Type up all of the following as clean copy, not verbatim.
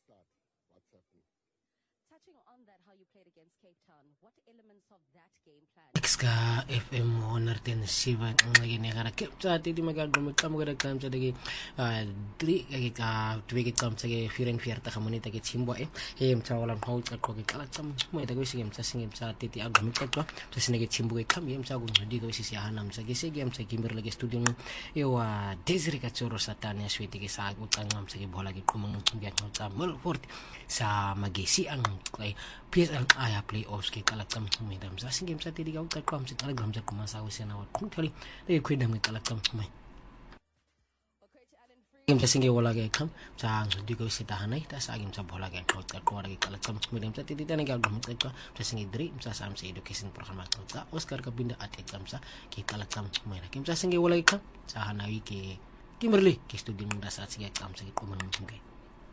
start. What's happening? Touching on that, how you played against Cape Town, what elements of that game plan? Xka FM honarten siva ngene gara kepta tidi magagom kamgara kamcha dege dri ka twege kamcha ge firen fierta khamonita ge chimbo em chawalan haut ko ge kala cham mo ita ge sigem cha singem cha titi agom ka tsine ge chimbo ge kam em cha gum di ge sisi hanam cha ge segem cha kimber lege studio ewa desri ka choro satania switi ge sa utangam cha ge bola ge kumang ge cha mol fort sa magesi ang PSL aya playoffs ke kalakam medam sa singem sa tidi ka kam sa talagram sa kumasa usena wa kuntali de kwedam ke kalakam mai game sa singe wala ke kam sa di ko sita hanai ta sa game sa bola ke ko ke kalakam medam sa tidi tane ka gam ka sa singe dri sa sam sa education program ta Oscar ka binda at exam sa ke kalakam mai na game sa singe wala ke kam sa hanawi ke Kimberly ke studio munda sa singe kam sa ke kuman mungke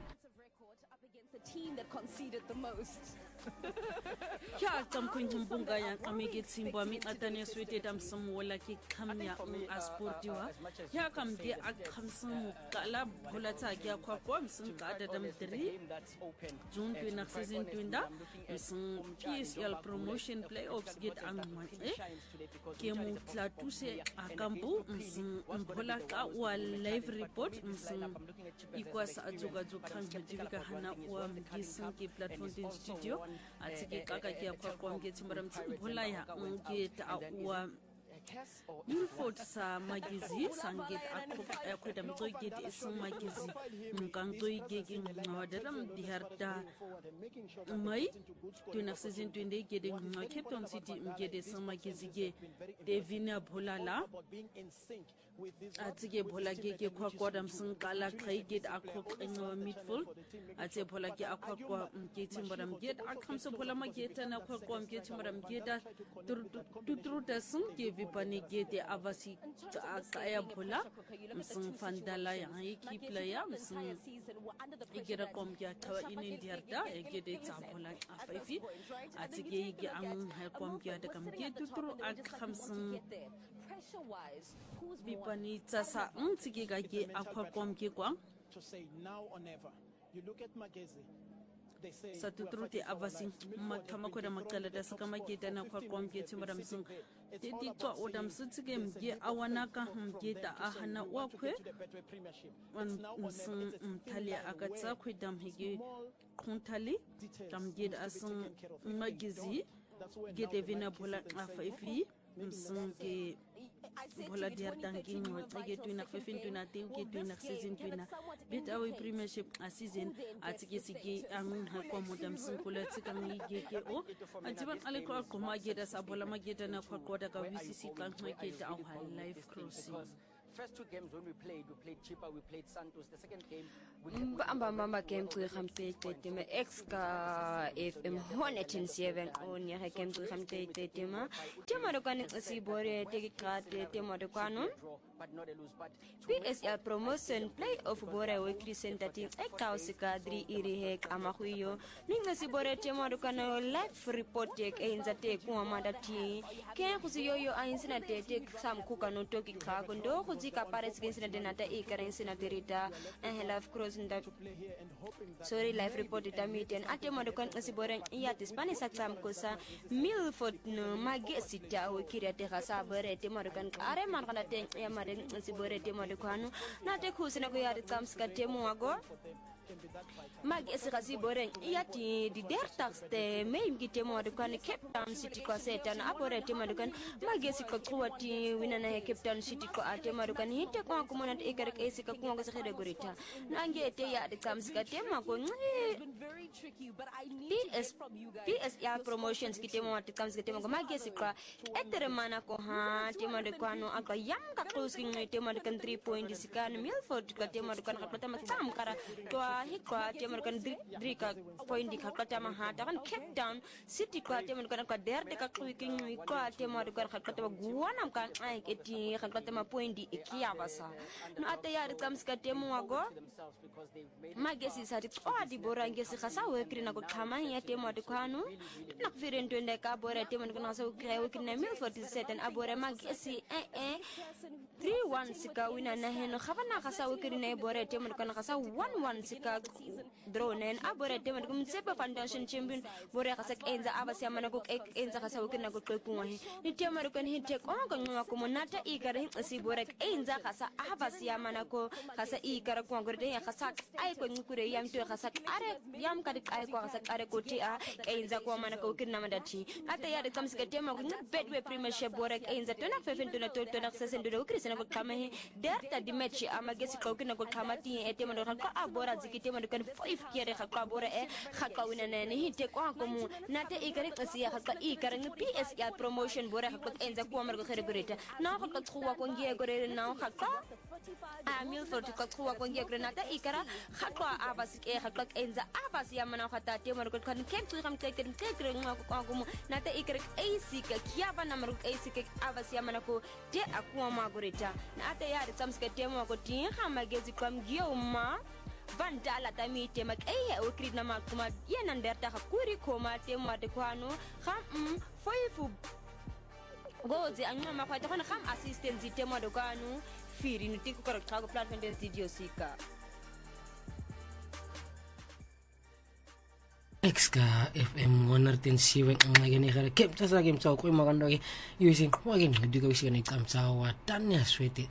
Team that conceded the most. Ya tamkun humbunga yang kami getsimbo mi atane swete dam samola ki kamya asportiwa ya kam dia akam samu kala bolata gya kwa sun ka da dam dri june to na season twinda sun PSL promotion playoffs get am matse ke mu tla tuse akambu sun bola ka wa live report sun ikwasa ajuga kan jibika hana wa mgisun ke platform studio atike kaka kia kwa ngeti maram bola ya ngeti awa Milford sa magizi sanget akweda mtoigeti isu magizi mkantoigeki ngawadaram diharda mai tuna season 20 gede Cape Town City mgede sa magizi ge devina bolala atike bola ge kwa kodam sun kala kai get akok ngo midfield atike bola ge akwa ngeti maram get akamso bola mageta na kwa ngeti maram geda tutruta sun ge pani gede avasi akaya bola msun fandala ya equipe la ya msun igera komja tawa inin diarda gede tsabola afaifi atige ige am komja daga mge tuturu ak khamsun bipani tsasa ntige gage akwa komje kwa satutruti avasi makama ko da makala da saka mageda na kwa komje timaram sun tedi to odam sutsige mge awanaka mge ta ahana wakwe wan sun tali akatsa kwe dam hige kontali kamge da asun magizi gede vina bola afaifi msun ke bola diar danking ngege tuina fefin tuina teuke tuina season tuina bit awi premiership a season atike sigi angun ha ko modam sun kula tsikan yige o ajiban aliko ko mageda sabola mageda na ko daga WCC kan mageda au live crossing. First two games when we played Chippa, we played Santos. The second game mama game to khamte tema exka FM 107 on ya game to khamte tema do kan sibore tegi kate tema do kanu but not a lose, but PSL promotion playoff bore we center team ekausi kadri iri hek amahuyo ninga sibore tema do kanu live report ek enzate ku amanda ti ke kusiyoyo ainsina tete sam kukano toki ka gondo ka pares against the data e currency na derita and live cross nda sorry live report ita meeting atema do kan sibore ya tispani saksam kosa Milford no magesi ta o kirate khasa bare tema do kan are man kana te ya mare sibore tema do kanu na te khusina ko ya kams ka temu ago magesi khasi bore yati di dertax te meim gitemo do kan Cape Town City ko setan abore tema do kan magesi ko kwati winana he Cape Town City ko atema do kan hite ko ko monat e kare esi ka ko se khede gorita nange te ya de kams ka tema ko PSL promotions kitemo at kams ka tema ko magesi ko etere mana ko ha tema do kanu aka yam ka closing tema do kan 3 point sikan Milford ka tema do kan ka tema tam kara to hikwa tema kan drika point di kakata mahata kan Cape Town City ko tema kan ka derde ka clicking ko tema kan kakata guana kan ai eti kakata ma point di ikia basa no ate ya kams ka tema wago magesi sati ko di borange se khasa we krina ko kama ya tema de kwanu nak firen to ne ka bora tema kan sa we krina Milford 47 abore magesi 3-1 sika wina na heno khabana khasa wikiri na bore temo kana khasa 1-1 sika draw nen abore temo kum Motsepe Foundation champion bore khasa enza abasi amana ko enza khasa wikiri na ko qequngwa he ni temo kan hinte ko ngonga ko monata ikare si bore enza khasa abasi amana ko khasa ikara ko ngore de khasa ay ko ngukure yam to khasa are yam kadi ay ko khasa are ko ti a enza ko amana ko wikiri na mandati ata ya de kamsika temo ko bedwe premiership bore enza to na fefen to na to na khasa ndo ko na ko kama he derta di match amagesi ko kina ko kama ti etema ndo ka abora zikitema ndo kan 5 kere ka abora ka wina ne hite ko mu nate ikare qasi ya ka ikare ngi PS ya promotion bora ka enza ko amar ko khere goreta na ka tsuwa ko ngie gore na ka a Milford ko tsuwa ko ngie gore nate ikara ka abasike ka enza abasi ya mana ka tate mar ko kan ken tu kam tek ko mu nate ikare AC ka kiaba na mar ko AC ka abasi ya mana ko je akwa magore na ata ya tsamske temo ko tin ha magezi kwam gioma vandala tamite makaya o kridna makuma yena nderta hakuri koma temo ate kwano kham foifu gozi anyama kwa tkhona kham assistance temo de kwano firi nitiku ko thago platform de studio sika Exka FM 107 ngagene gara kep tsasa game tsa ko maganda ke using wagin diga wisi ne kamtsa wa tanya swete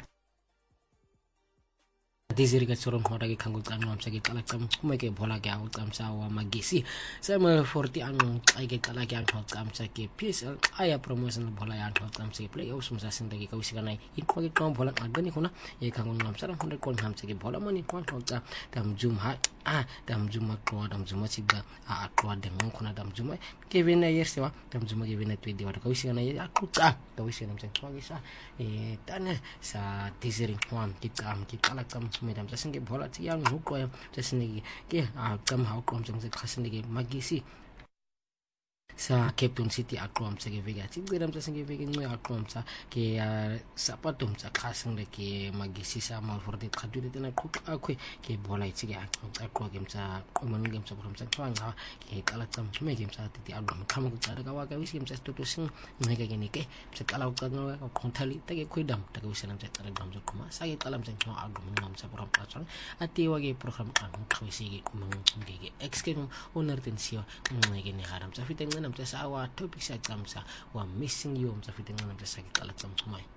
Desiri ka soron hora ke khangu tanu amsa ke kala kam ke bhola ke au kamsa wa magisi sama 40 anu ai ke kala ke anu kamsa ke PSL aya promotion bhola ya anu kamsa ke play aus musa sinda ke kausi kanai iko ke kam bhola agani kuna e khangu namsa ran hunde kon hamsa ke bhola mani kon ta dam jum ha dam jum ko dam jum siga ko de ngon kuna dam jum ke vena yersewa dam jum ke vena tweedi wa kausi kanai aku ta kausi namsa ko gisa e tana sa desiri hwan kitam ki kala kam medam sa singe bola ti yang hukko ya singe ke kam ha kom jang se khasne ke magisi sa Captain City akrom sa ke vega ti gedam sa singe vega ngi akrom sa ke sapatum sa khasang de ke magisi sa mal forte khadu de na khuk akwe ke bola ti ga akro game sa man game sa from sa twang ha ke kala tam me game sa ti album kham ko tsara ka wa ka wis game sa to sing ngai ka ni ke sa kala ka no ko khontali ta ke kuidam ta ke wisanam sa kala dam sa kuma sa ke kalam sa no album ngam sa from platform ati wa ke program an khwisi ke kumang ke exkem owner tensio ngai ke ni haram sa fiteng nam sa awa topic sa tsamsa wa missing you sa fiteng nam sa ke kala tsam tsumai